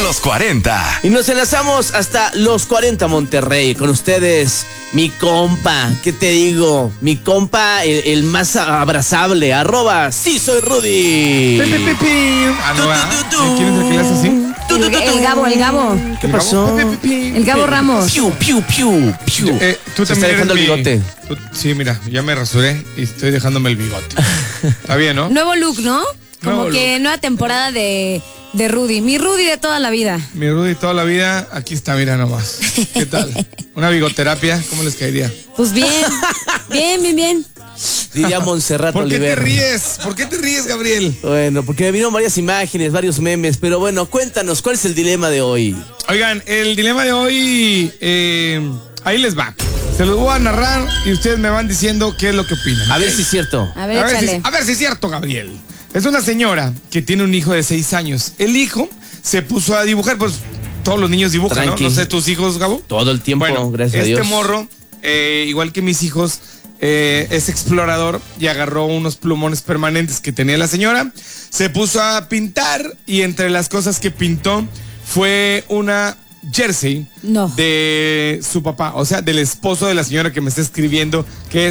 Los 40. Y nos enlazamos hasta los 40 Monterrey. Con ustedes, mi compa, ¿qué te digo? Mi compa, el más abrazable. @ sí soy Rudy. Ah, no, ¿quién es el que le hace así? El Gabo. ¿Qué pasó? El Gabo Ramos. Piu. Tú Se también está dejando el eres bigote. Sí, mira, ya me rasuré y estoy dejándome el bigote. Está bien, ¿no? Nuevo look, ¿no? Como Nuevo que nueva temporada de Rudy. Mi Rudy de toda la vida. Mi Rudy toda la vida, aquí está, mira nomás. ¿Qué tal? Una bigoterapia, ¿cómo les caería? Pues bien. bien. Diría Montserrat ¿Por qué te Oliver. ríes? ¿Por qué te ríes, Gabriel? Bueno, porque me vieron varias imágenes, varios memes. Pero bueno, cuéntanos, ¿cuál es el dilema de hoy? Oigan, el dilema de hoy, ahí les va. Se los voy a narrar y ustedes me van diciendo qué es lo que opinan. A ver si es cierto. A ver, échale. A ver si es cierto, Gabriel. Es una señora que tiene un hijo de 6 años. El hijo se puso a dibujar, pues todos los niños dibujan, Tranqui. ¿no? No sé, ¿tus hijos, Gabo? Todo el tiempo, Bueno, gracias a Dios. este morro, igual que mis hijos, es explorador y agarró unos plumones permanentes que tenía la señora. Se puso a pintar y entre las cosas que pintó fue una jersey No. de su papá, o sea, del esposo de la señora que me está escribiendo, que es